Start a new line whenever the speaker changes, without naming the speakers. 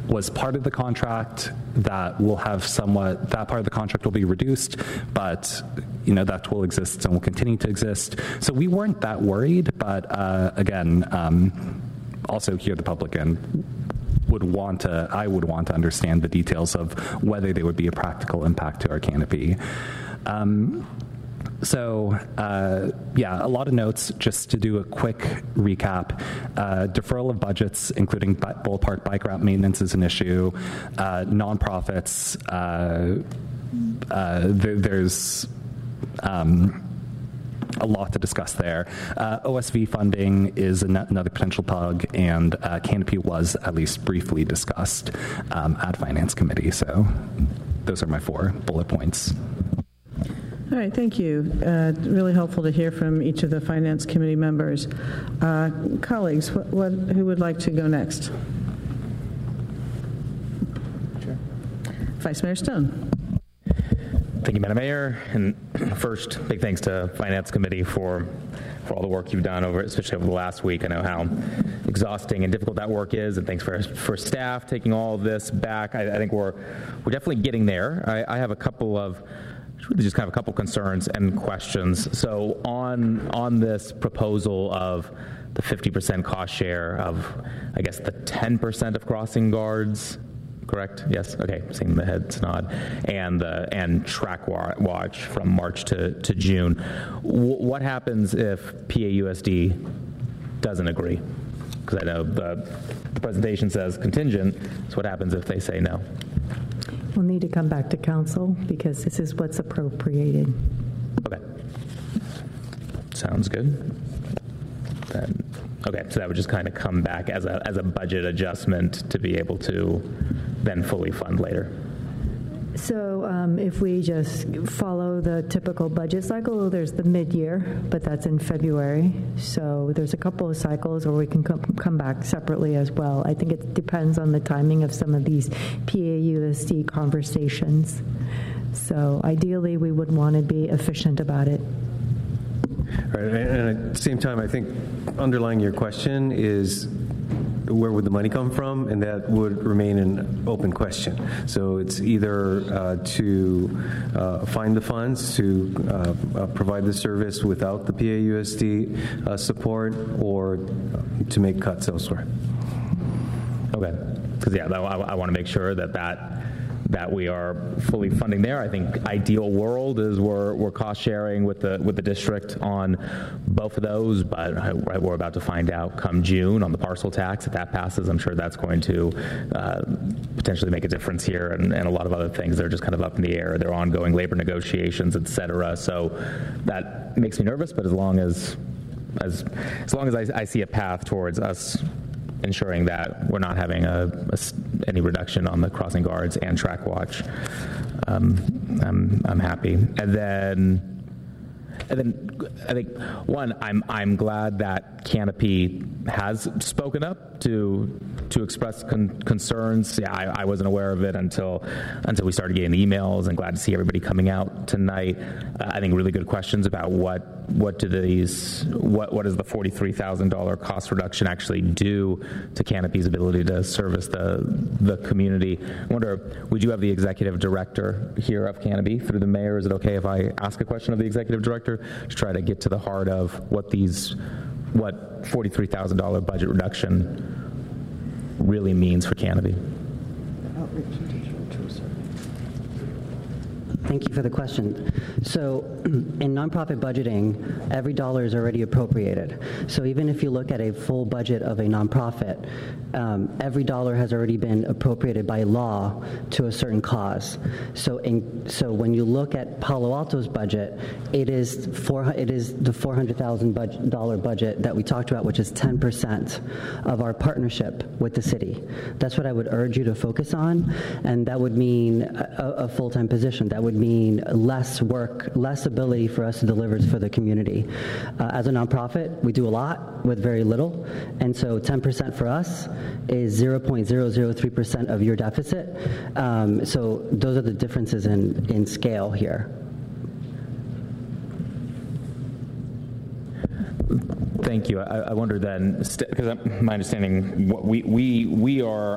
was part of the contract that will have that part of the contract will be reduced, but that will exist and will continue to exist. So we weren't that worried, but again, also here the public and I would want to understand the details of whether there would be a practical impact to our canopy. A lot of notes. Just to do a quick recap, deferral of budgets, including ballpark bike route maintenance, is an issue. Nonprofits, there's a lot to discuss there. OSV funding is another potential bug, and canopy was at least briefly discussed at Finance Committee. So those are my 4 bullet points.
All right, thank you. Really helpful to hear from each of the Finance Committee members. Colleagues, who would like to go next?
Sure.
Vice Mayor Stone.
Thank you, Madam Mayor. And first, big thanks to Finance Committee for all the work you've done especially over the last week. I know how exhausting and difficult that work is, and thanks for staff taking all of this back. I think we're definitely getting there. I have a couple of concerns and questions. So on this proposal of the 50% cost share of, I guess, the 10% of crossing guards, correct? Yes. Okay. Seeing the heads nod, and track watch from March to June. What happens if PAUSD doesn't agree? Because I know the presentation says contingent. So what happens if they say no?
We'll need to come back to council because this is what's appropriated.
Okay. Sounds good. Okay, so that would just kind of come back as a budget adjustment to be able to then fully fund later.
So if we just follow the typical budget cycle, there's the mid-year, but that's in February. So there's a couple of cycles where we can come back separately as well. I think it depends on the timing of some of these PAUSD conversations. So ideally, we would want to be efficient about it.
Right, and at the same time, I think underlying your question is where would the money come from, and that would remain an open question. So it's either to find the funds to provide the service without the PAUSD support, or to make cuts elsewhere.
Okay, because I want to make sure that we are fully funding there. I think ideal world is we're cost sharing with the district on both of those, but we're about to find out come June on the parcel tax. If that passes, I'm sure that's going to potentially make a difference here, and a lot of other things that are just kind of up in the air. There are ongoing labor negotiations, et cetera. So that makes me nervous, but as long as I see a path towards us ensuring that we're not having any reduction on the crossing guards and track watch, I'm happy. And then I think I'm glad that Canopy has spoken up to express concerns. Yeah, I wasn't aware of it until we started getting the emails, and glad to see everybody coming out tonight. I think really good questions about what does the $43,000 cost reduction actually do to Canopy's ability to service the community. I wonder, would you have the executive director here of Canopy through the mayor? Is it okay if I ask a question of the executive director to try to get to the heart of what $43,000 budget reduction really means for Canopy?
Thank you for the question. So in nonprofit budgeting, every dollar is already appropriated. So even if you look at a full budget of a nonprofit, every dollar has already been appropriated by law to a certain cause. So when you look at Palo Alto's budget, it is the $400,000 budget that we talked about, which is 10% of our partnership with the city. That's what I would urge you to focus on, and that would mean a full-time position. That would mean less work, less ability for us to deliver for the community. As a nonprofit, we do a lot with very little, and so 10% for us is 0.003% of your deficit. So those are the differences in scale here. Thank you. I wonder then, because my understanding, we are